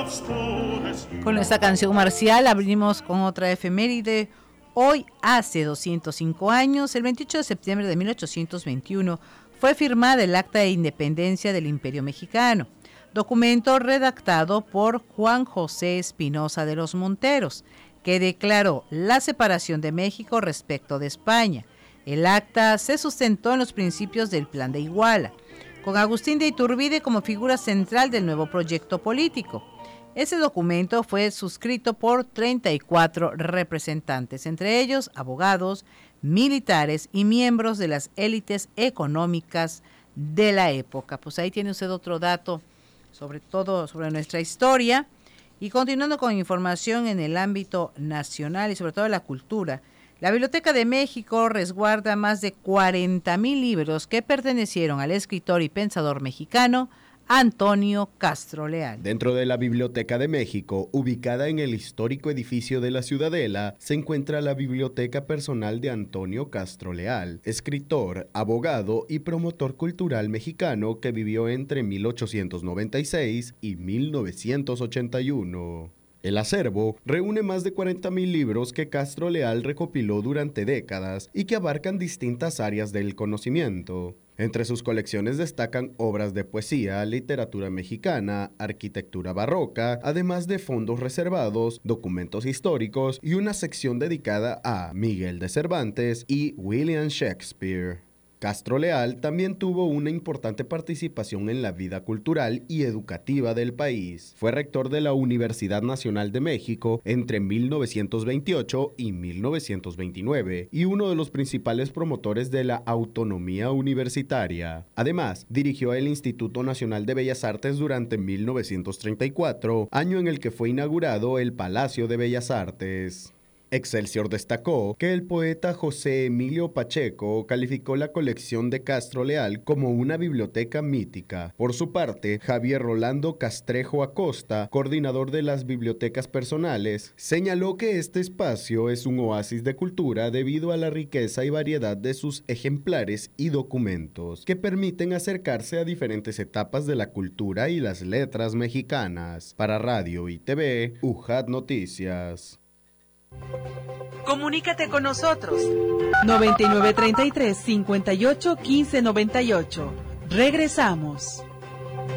Con esta canción marcial abrimos con otra efeméride. Hoy, hace 205 años, el 28 de septiembre de 1821, fue firmada el Acta de Independencia del Imperio Mexicano, documento redactado por Juan José Espinosa de los Monteros, que declaró la separación de México respecto de España. El acta se sustentó en los principios del Plan de Iguala, con Agustín de Iturbide como figura central del nuevo proyecto político. Ese documento fue suscrito por 34 representantes, entre ellos abogados, militares y miembros de las élites económicas de la época. Pues ahí tiene usted otro dato, sobre todo sobre nuestra historia. Y continuando con información en el ámbito nacional y sobre todo la cultura, la Biblioteca de México resguarda más de 40,000 libros que pertenecieron al escritor y pensador mexicano Antonio Castro Leal. Dentro de la Biblioteca de México, ubicada en el histórico edificio de la Ciudadela, se encuentra la biblioteca personal de Antonio Castro Leal, escritor, abogado y promotor cultural mexicano que vivió entre 1896 y 1981. El acervo reúne más de 40,000 libros que Castro Leal recopiló durante décadas y que abarcan distintas áreas del conocimiento. Entre sus colecciones destacan obras de poesía, literatura mexicana, arquitectura barroca, además de fondos reservados, documentos históricos y una sección dedicada a Miguel de Cervantes y William Shakespeare. Castro Leal también tuvo una importante participación en la vida cultural y educativa del país. Fue rector de la Universidad Nacional de México entre 1928 y 1929 y uno de los principales promotores de la autonomía universitaria. Además, dirigió el Instituto Nacional de Bellas Artes durante 1934, año en el que fue inaugurado el Palacio de Bellas Artes. Excelsior destacó que el poeta José Emilio Pacheco calificó la colección de Castro Leal como una biblioteca mítica. Por su parte, Javier Rolando Castrejo Acosta, coordinador de las bibliotecas personales, señaló que este espacio es un oasis de cultura debido a la riqueza y variedad de sus ejemplares y documentos, que permiten acercarse a diferentes etapas de la cultura y las letras mexicanas. Para Radio y TV, UJAT Noticias. Comunícate con nosotros 9933 58 15 98. Regresamos.